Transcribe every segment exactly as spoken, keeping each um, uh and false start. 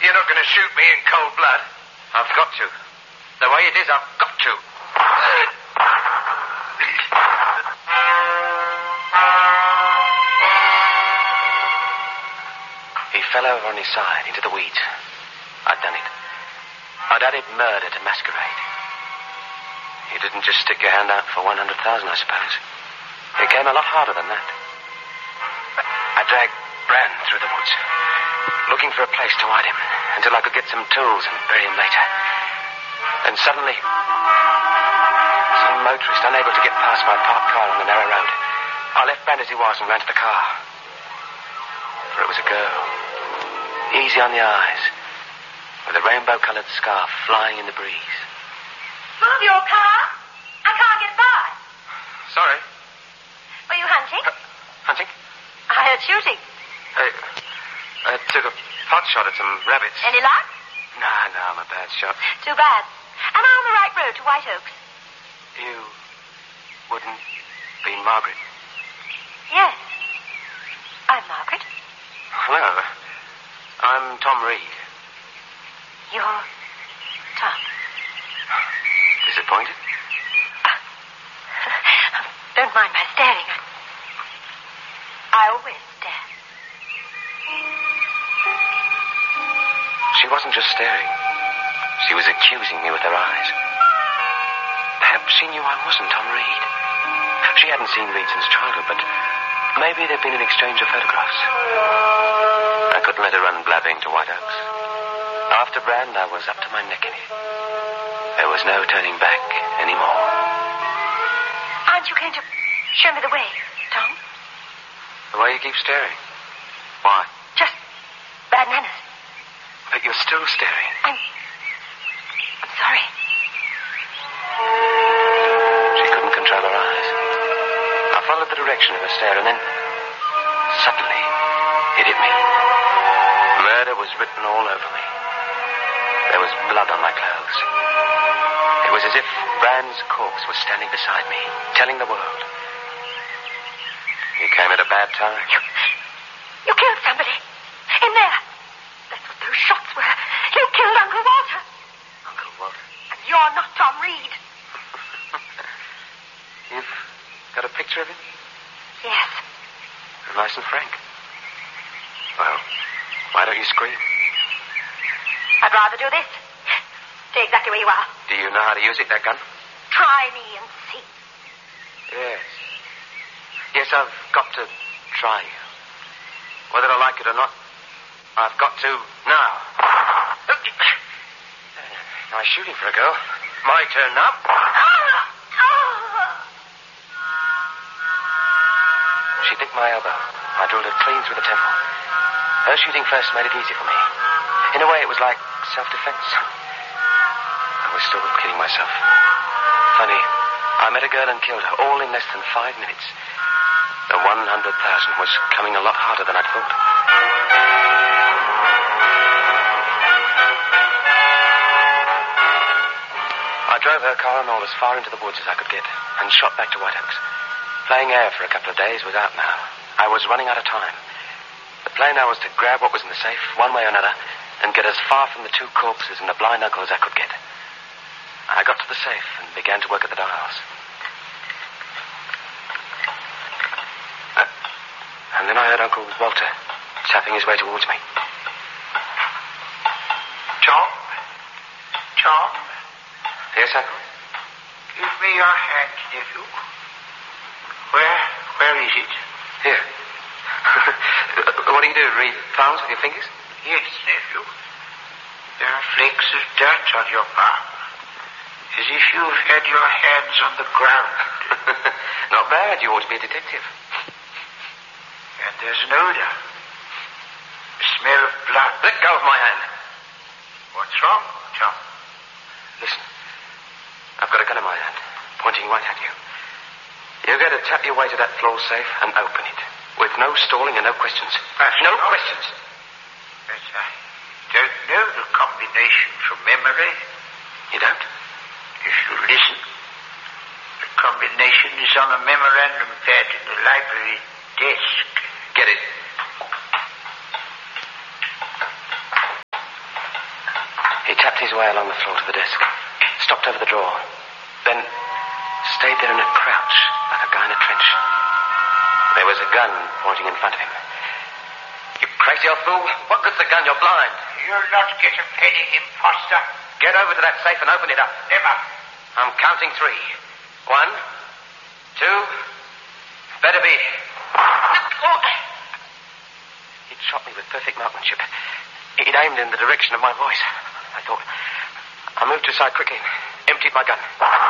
You're not going to shoot me in cold blood. I've got to. The way it is, I've got to. He fell over on his side into the weeds. I'd done it. I'd added murder to masquerade. You didn't just stick your hand out for one hundred thousand, I suppose. It came a lot harder than that. I dragged Bran through the woods, looking for a place to hide him until I could get some tools and bury him later. And suddenly, some motorist, unable to get past my parked car on the narrow road, I left Bran as he was and ran to the car. For it was a girl, easy on the eyes, with a rainbow-coloured scarf flying in the breeze. Move your car. I can't get by. Sorry. Were you hunting? Uh, hunting? I heard shooting. I, I took a pot shot at some rabbits. Any luck? No, no, I'm a bad shot. Too bad. Am I on the right road to White Oaks? You wouldn't be Margaret? Yes. I'm Margaret. Hello. I'm Tom Reed. You're Tom. Disappointed? Uh, don't mind my staring. I always stare. She wasn't just staring. She was accusing me with her eyes. Perhaps she knew I wasn't Tom Reed. She hadn't seen Reed since childhood, but maybe there'd been an exchange of photographs. I couldn't let her run blabbing to White Oaks. After Brand, I was up to my neck in it. There was no turning back anymore. Aren't you going to show me the way, Tom? The way you keep staring? Why? Just bad manners. But you're still staring. I'm... I'm sorry. She couldn't control her eyes. I followed the direction of her stare, and then suddenly it hit me. Murder was written all over me. There was blood on my clothes. It was as if Brand's corpse was standing beside me, telling the world. You came at a bad time. You, you killed somebody. In there. That's what those shots were. You killed Uncle Walter. Uncle Walter? And you're not Tom Reed. You've got a picture of him? Yes. Nice and frank. Well, why don't you scream? I'd rather do this. Stay exactly where you are. Do you know how to use it, that gun? Try me and see. Yes. Yes, I've got to try you. Whether I like it or not, I've got to now. Nice shooting for a girl. My turn now. She picked my elbow. I drilled her clean through the temple. Her shooting first made it easy for me. In a way, it was like self-defense. I was still kidding myself. Funny, I met a girl and killed her, all in less than five minutes. The one hundred thousand was coming a lot harder than I'd thought. I drove her car and all as far into the woods as I could get and shot back to White Oaks. Playing air for a couple of days was out now. I was running out of time. The plan now was to grab what was in the safe, one way or another, and get as far from the two corpses and the blind uncle as I could get. I got to the safe and began to work at the dials. Uh, and then I heard Uncle Walter tapping his way towards me. Tom? Tom? Yes, Uncle? Give me your hand, nephew. Where? Where is it? Here. What do you do, read palms with your fingers? Yes, nephew. There are flakes of dirt on your palm. As if you've had your hands on the ground. Not bad. You ought to be a detective. And there's an odor. A smell of blood. Let go of my hand. What's wrong, Tom? Listen. I've got a gun in my hand, pointing right at you. You're going to tap your way to that floor safe and open it. With no stalling and no questions. Uh, no no. questions. But I don't know the combination from memory. You don't? If you listen, the combination is on a memorandum pad in the library desk. Get it. He tapped his way along the floor to the desk, stopped over the drawer, then stayed there in a crouch, like a guy in a trench. There was a gun pointing in front of him. You crazy old fool? What good's the gun? You're blind. You'll not get a penny, imposter. Get over to that safe and open it up. Never. I'm counting three. One, two, better be. He'd shot me with perfect marksmanship. He'd aimed in the direction of my voice. I thought. I moved to the side quickly and emptied my gun.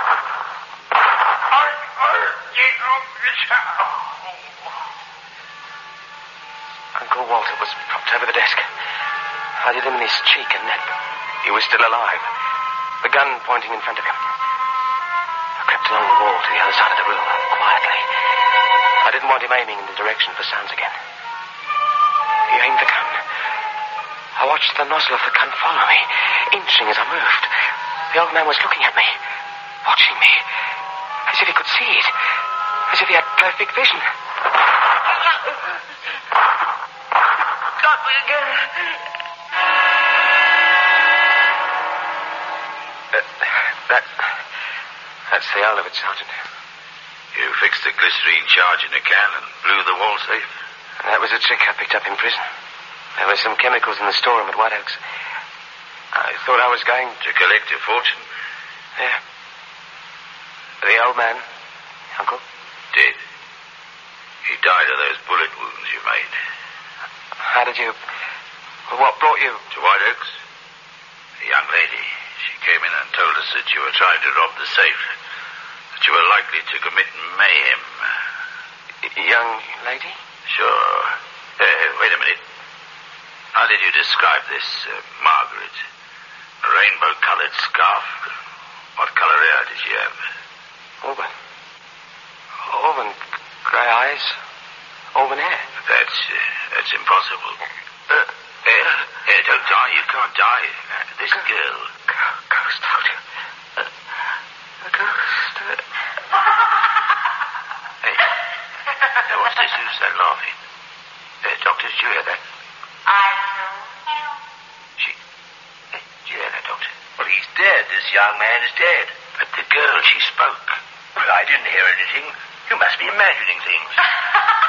Uncle Walter was propped over the desk. I did him in his cheek and neck. He was still alive. The gun pointing in front of him. I crept along the wall to the other side of the room, quietly. I didn't want him aiming in the direction for sounds again. He aimed the gun. I watched the nozzle of the gun follow me, inching as I moved. The old man was looking at me, watching me, as if he could see it, as if he had perfect vision. Got me again. Uh, that, that's the whole of it, Sergeant. You fixed the glycerine charge in a can and blew the wall safe? That was a trick I picked up in prison. There were some chemicals in the storeroom at White Oaks. I thought I was going to collect your fortune. Yeah. The old man, Uncle? Dead. He died of those bullet wounds you made. How did you... What brought you... To White Oaks? A young lady. She came in and told us that you were trying to rob the safe. That you were likely to commit mayhem. A young lady? Sure. Uh, wait a minute. How did you describe this, uh, Margaret? A rainbow-colored scarf. What colour hair did she have? Auburn. Auburn. Grey eyes. Auburn hair. That's, uh, that's impossible. Uh, uh, uh, don't die. You can't die. Uh, this Go- girl... Go- ghost, told you. Uh, a ghost. Uh... Hey. Now, what's this? Who's that laughing? Uh, doctor, did you hear that? I told you. She... Hey, did you hear that, doctor? Well, he's dead. This young man is dead. But the girl, she spoke. Well, I didn't hear anything. You must be imagining things.